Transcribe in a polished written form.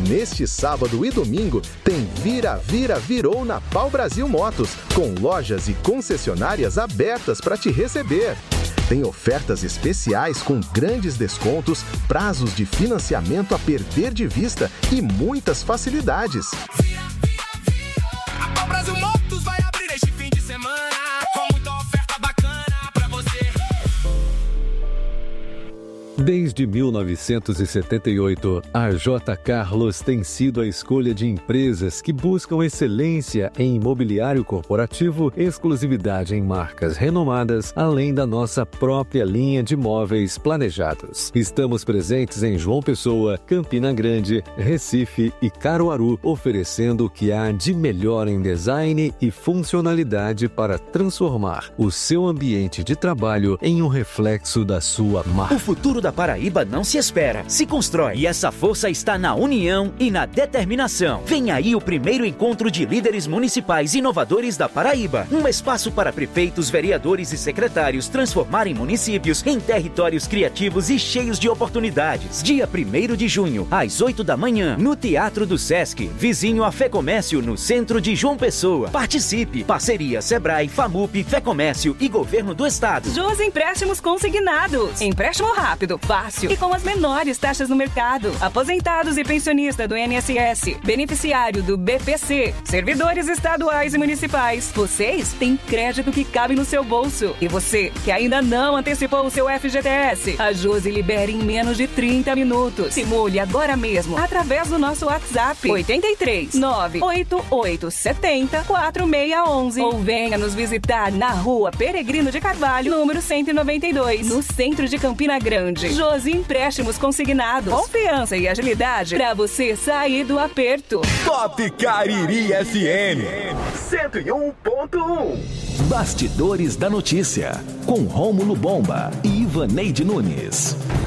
Neste sábado e domingo tem Virou na Pau Brasil Motos, com lojas e concessionárias abertas para te receber. Tem ofertas especiais com grandes descontos, prazos de financiamento a perder de vista e muitas facilidades. A Pau Brasil Motos vai abrir este fim de semana com muita oferta bacana pra você. Desde 1978, a J. Carlos tem sido a escolha de empresas que buscam excelência em imobiliário corporativo, exclusividade em marcas renomadas, além da nossa própria linha de móveis planejados. Estamos presentes em João Pessoa, Campina Grande, Recife e Caruaru, oferecendo o que há de melhor em design e funcionalidade para transformar o seu ambiente de trabalho em um reflexo da sua marca. O futuro da Paraíba não se espera, se constrói. E essa força está na união e na determinação. Vem aí o primeiro encontro de líderes municipais inovadores da Paraíba. Um espaço para prefeitos, vereadores e secretários transformarem municípios em territórios criativos e cheios de oportunidades. Dia 1º de junho, às 8 da manhã, no Teatro do Sesc, vizinho a Fecomércio, no centro de João Pessoa. Participe! Parceria Sebrae, FAMUP, Fecomércio e Governo do Estado. Jus Empréstimos Consignados. Empréstimo rápido, fácil e com as menores taxas no mercado. Aposentados e pensionista do INSS, beneficiário do BPC, servidores estaduais e municipais. Vocês têm crédito que cabe no seu bolso. E você, que ainda não antecipou o seu FGTS, a Josi libera em menos de 30 minutos. Simule agora mesmo, através do nosso WhatsApp 83 988 70 4611 ou venha nos visitar na Rua Peregrino de Carvalho, número 192, no centro de Campina Grande. Josi Empréstimos Consignados. Confiança e agilidade para você sair do aperto. Top Cariri FM 101.1. Bastidores da Notícia, com Rômulo Bomba e Ivaneide Nunes.